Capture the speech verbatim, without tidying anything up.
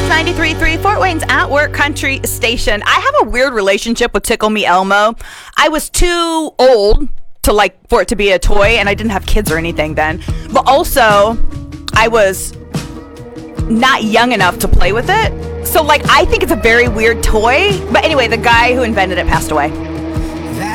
ninety-three point three Fort Wayne's At Work Country Station. I have a weird relationship with Tickle Me Elmo. I was too old to like for it to be a toy, and I didn't have kids or anything then. But also, I was not young enough to play with it. So like, I think it's a very weird toy. But anyway, the guy who invented it passed away.